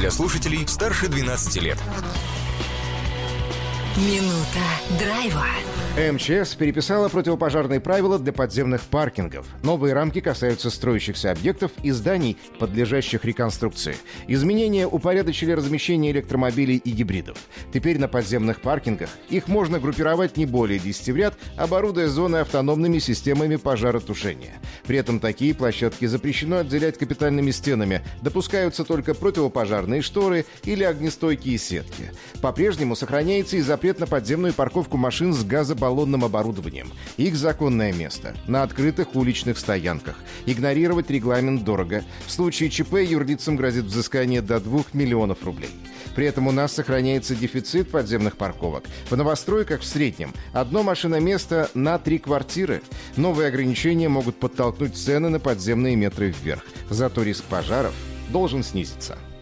для слушателей старше 12 лет. Минута драйва. МЧС переписала противопожарные правила для подземных паркингов. Новые рамки касаются строящихся объектов и зданий, подлежащих реконструкции. Изменения упорядочили размещение электромобилей и гибридов. Теперь на подземных паркингах их можно группировать не более 10 в ряд, оборудуя зоны автономными системами пожаротушения. При этом такие площадки запрещено отделять капитальными стенами. Допускаются только противопожарные шторы или огнестойкие сетки. По-прежнему сохраняется и запрет на подземную парковку машин с газобаллонным оборудованием. Их законное место – на открытых уличных стоянках. Игнорировать регламент дорого. В случае ЧП юрлицам грозит взыскание до 2 миллионов рублей. При этом у нас сохраняется дефицит подземных парковок. В новостройках в среднем одно машиноместо на 3 квартиры. Новые ограничения могут подтолкнуть цены на подземные метры вверх. Зато риск пожаров должен снизиться.